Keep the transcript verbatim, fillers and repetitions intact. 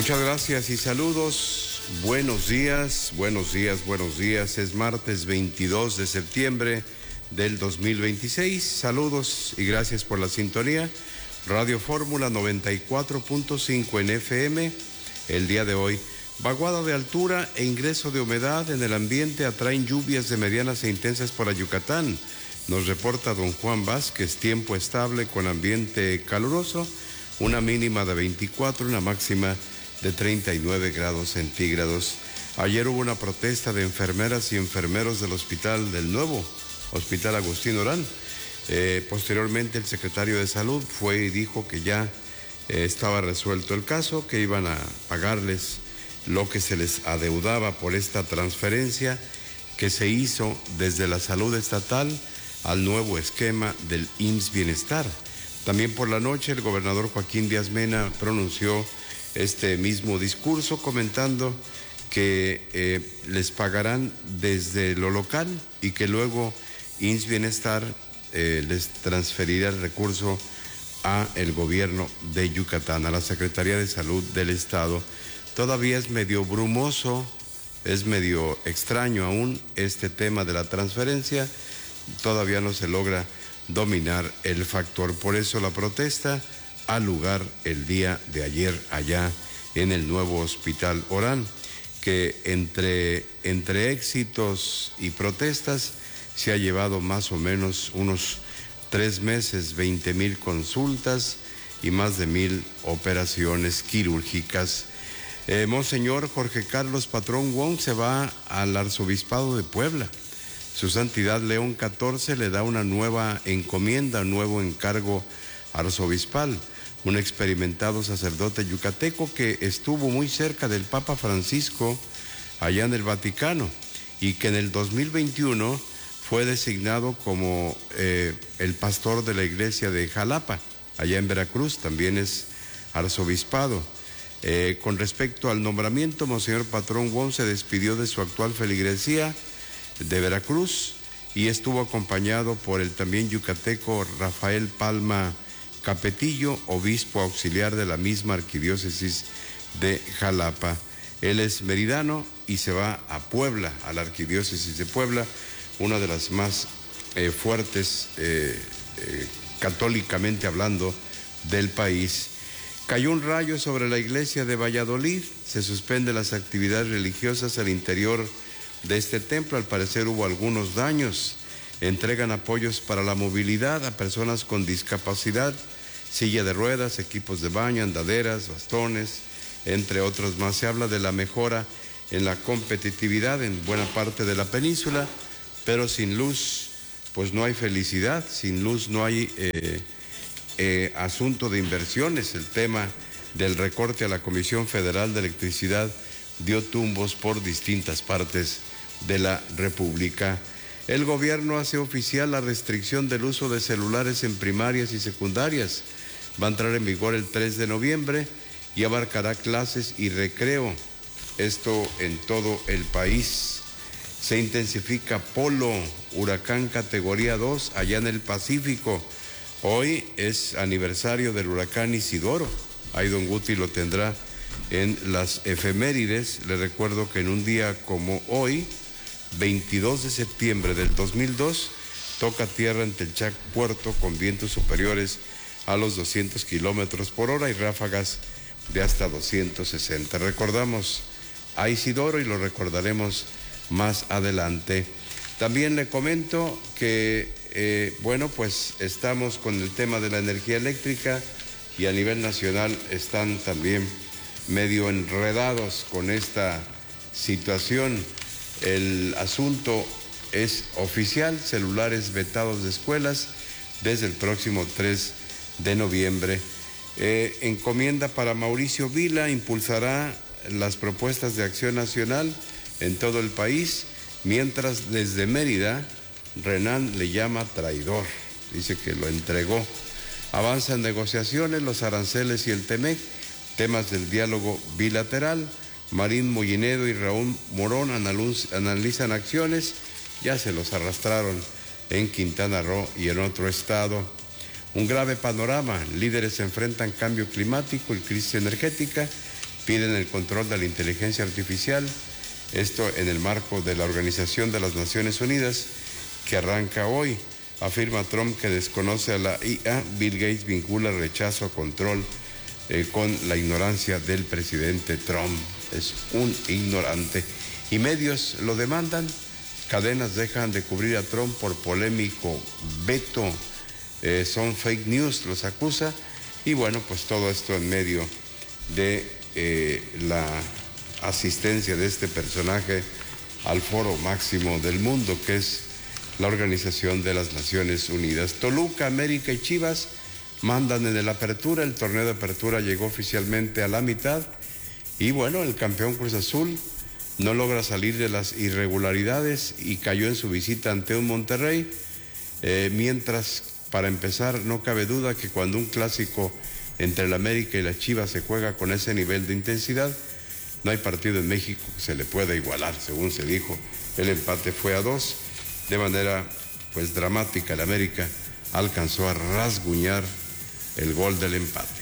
Muchas gracias y saludos. Buenos días, buenos días, buenos días. Es martes veintidós de septiembre del dos mil veintiséis. Saludos y gracias por la sintonía. Radio Fórmula noventa y cuatro punto cinco en F M. El día de hoy, vaguada de altura e ingreso de humedad en el ambiente atraen lluvias de medianas e intensas para Yucatán. Nos reporta don Juan Vázquez, tiempo estable con ambiente caluroso, una mínima de veinticuatro, una máxima de treinta y nueve grados centígrados. Ayer hubo una protesta de enfermeras y enfermeros del hospital del nuevo Hospital Agustín Orán. Eh, posteriormente el secretario de Salud fue y dijo que ya eh, estaba resuelto el caso, que iban a pagarles lo que se les adeudaba por esta transferencia que se hizo desde la salud estatal al nuevo esquema del I M S S Bienestar. También por la noche el gobernador Joaquín Díaz Mena pronunció este mismo discurso comentando que eh, les pagarán desde lo local y que luego I M S S Bienestar eh, les transferirá el recurso a el gobierno de Yucatán, a la Secretaría de Salud del Estado. Todavía es medio brumoso, es medio extraño aún este tema de la transferencia, todavía no se logra dominar el factor. Por eso la protesta al lugar el día de ayer allá en el nuevo Hospital Orán, que entre, entre éxitos y protestas se ha llevado más o menos unos tres meses, veinte mil consultas y más de mil operaciones quirúrgicas. Eh, Monseñor Jorge Carlos Patrón Wong se va al Arzobispado de Puebla. Su Santidad León catorce le da una nueva encomienda, un nuevo encargo arzobispal. Un experimentado sacerdote yucateco que estuvo muy cerca del Papa Francisco allá en el Vaticano y que en el dos mil veintiuno fue designado como eh, el pastor de la iglesia de Jalapa, allá en Veracruz, también es arzobispado. Eh, con respecto al nombramiento, Monseñor Patrón Wong se despidió de su actual feligresía de Veracruz y estuvo acompañado por el también yucateco Rafael Palma Capetillo, obispo auxiliar de la misma arquidiócesis de Jalapa. Él es meridano y se va a Puebla, a la arquidiócesis de Puebla, una de las más eh, fuertes eh, eh, católicamente hablando del país. Cayó un rayo sobre la iglesia de Valladolid, se suspenden las actividades religiosas al interior de este templo. Al parecer hubo algunos daños. Entregan apoyos para la movilidad a personas con discapacidad, silla de ruedas, equipos de baño, andaderas, bastones, entre otros más. Se habla de la mejora en la competitividad en buena parte de la península, pero sin luz pues no hay felicidad, sin luz no hay eh, eh, asunto de inversiones. El tema del recorte a la Comisión Federal de Electricidad dio tumbos por distintas partes de la República. El gobierno hace oficial la restricción del uso de celulares en primarias y secundarias. Va a entrar en vigor el tres de noviembre y abarcará clases y recreo. Esto en todo el país. Se intensifica Polo, huracán categoría dos, allá en el Pacífico. Hoy es aniversario del huracán Isidoro. Ahí don Guti lo tendrá en las efemérides. Le recuerdo que en un día como hoy, veintidós de septiembre del dos mil dos, toca tierra en Telchac Puerto con vientos superiores a los doscientos kilómetros por hora y ráfagas de hasta doscientos sesenta. Recordamos a Isidoro y lo recordaremos más adelante. También le comento que, eh, bueno, pues estamos con el tema de la energía eléctrica y a nivel nacional están también medio enredados con esta situación. El asunto es oficial, celulares vetados de escuelas desde el próximo tres de noviembre. Eh, encomienda para Mauricio Vila, impulsará las propuestas de acción nacional en todo el país, mientras desde Mérida, Renan le llama traidor, dice que lo entregó. Avanzan negociaciones, los aranceles y el Temec, temas del diálogo bilateral. Marín Mollinedo y Raúl Morón analizan acciones, ya se los arrastraron en Quintana Roo y en otro estado. Un grave panorama, líderes enfrentan cambio climático y crisis energética, piden el control de la inteligencia artificial, esto en el marco de la Organización de las Naciones Unidas, que arranca hoy. Afirma Trump que desconoce a la I A. Bill Gates vincula rechazo a control eh, con la ignorancia del presidente Trump. Es un ignorante. Y medios lo demandan. Cadenas dejan de cubrir a Trump por polémico veto. Eh, son fake news, los acusa. Y bueno, pues todo esto en medio de eh, la asistencia de este personaje al foro máximo del mundo, que es la Organización de las Naciones Unidas. Toluca, América y Chivas mandan en el Apertura. El torneo de Apertura llegó oficialmente a la mitad. Y bueno, el campeón Cruz Azul no logra salir de las irregularidades y cayó en su visita ante un Monterrey. Eh, mientras, para empezar, no cabe duda que cuando un clásico entre el América y la Chivas se juega con ese nivel de intensidad, no hay partido en México que se le pueda igualar, según se dijo. El empate fue a dos. De manera pues dramática, el América alcanzó a rasguñar el gol del empate.